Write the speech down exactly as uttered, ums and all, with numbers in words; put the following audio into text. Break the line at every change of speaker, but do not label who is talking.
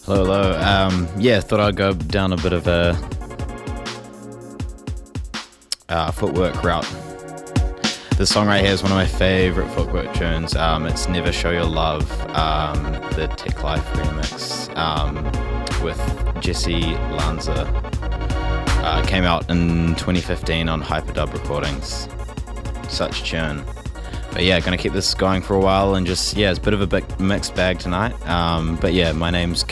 Hello, hello. Um, yeah, thought I'd go down a bit of a uh, footwork route. This song right here is one of my favorite footwork tunes. Um, it's Never Show Your Love, um, the Tech Life remix um, with Jesse Lanza. Uh, came out in twenty fifteen on Hyperdub Recordings. Such a tune. But yeah, gonna keep this going for a while and just, yeah, it's a bit of a big mixed bag tonight. Um, but yeah, my name's